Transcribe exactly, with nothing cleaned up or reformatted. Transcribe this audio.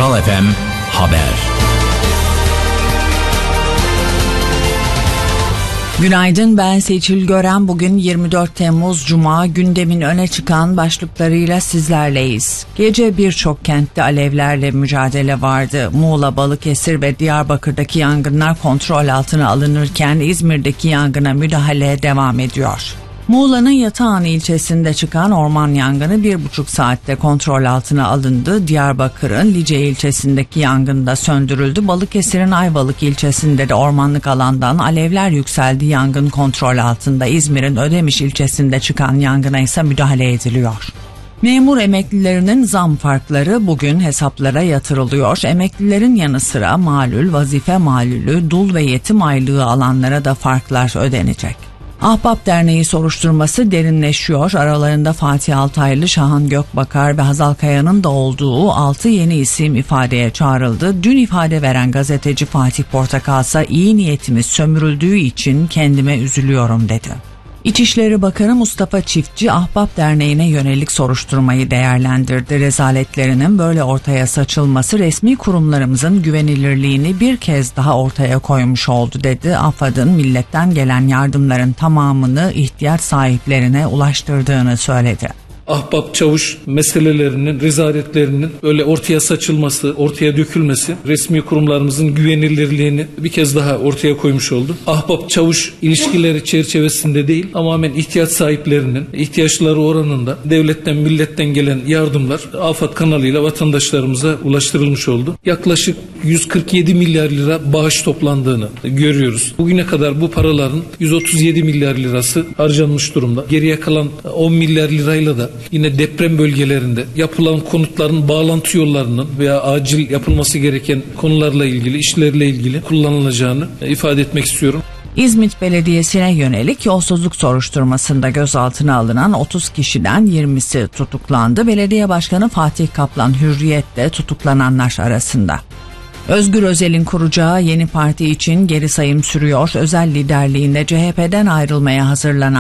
Kral F M Haber. Günaydın, ben Seçil Gören. Bugün yirmi dört Temmuz Cuma, gündemin öne çıkan başlıklarıyla sizlerleyiz. Gece birçok kentte alevlerle mücadele vardı. Muğla, Balıkesir ve Diyarbakır'daki yangınlar kontrol altına alınırken İzmir'deki yangına müdahale devam ediyor. Muğla'nın Yatağan ilçesinde çıkan orman yangını bir buçuk saatte kontrol altına alındı. Diyarbakır'ın Lice ilçesindeki yangın da söndürüldü. Balıkesir'in Ayvalık ilçesinde de ormanlık alandan alevler yükseldi. Yangın kontrol altında. İzmir'in Ödemiş ilçesinde çıkan yangına ise müdahale ediliyor. Memur emeklilerinin zam farkları bugün hesaplara yatırılıyor. Emeklilerin yanı sıra malul, vazife malulü, dul ve yetim aylığı alanlara da farklar ödenecek. Ahbap Derneği soruşturması derinleşiyor. Aralarında Fatih Altaylı, Şahan Gökbakar ve Hazal Kaya'nın da olduğu altı yeni isim ifadeye çağrıldı. Dün ifade veren gazeteci Fatih Portakal ise iyi niyetimiz sömürüldüğü için kendime üzülüyorum dedi. İçişleri Bakanı Mustafa Çiftçi, Ahbap Derneği'ne yönelik soruşturmayı değerlendirdi. Rezaletlerinin böyle ortaya saçılması resmi kurumlarımızın güvenilirliğini bir kez daha ortaya koymuş oldu dedi. AFAD'ın milletten gelen yardımların tamamını ihtiyaç sahiplerine ulaştırdığını söyledi. Ahbap çavuş meselelerinin, rezaletlerinin böyle ortaya saçılması, ortaya dökülmesi resmi kurumlarımızın güvenilirliğini bir kez daha ortaya koymuş oldu. Ahbap çavuş ilişkileri çerçevesinde değil, tamamen ihtiyaç sahiplerinin ihtiyaçları oranında devletten, milletten gelen yardımlar AFAD kanalıyla vatandaşlarımıza ulaştırılmış oldu. Yaklaşık yüz kırk yedi milyar lira bağış toplandığını görüyoruz. Bugüne kadar bu paraların yüz otuz yedi milyar lirası harcanmış durumda. Geriye kalan on milyar lirayla da yine deprem bölgelerinde yapılan konutların bağlantı yollarının veya acil yapılması gereken konularla ilgili, işlerle ilgili kullanılacağını ifade etmek istiyorum. İzmit Belediyesi'ne yönelik yolsuzluk soruşturmasında gözaltına alınan otuz kişiden yirmisi tutuklandı. Belediye Başkanı Fatih Kaplan Hürriyet de tutuklananlar arasında. Özgür Özel'in kuracağı yeni parti için geri sayım sürüyor. Özel liderliğinde C H P'den ayrılmaya hazırlanan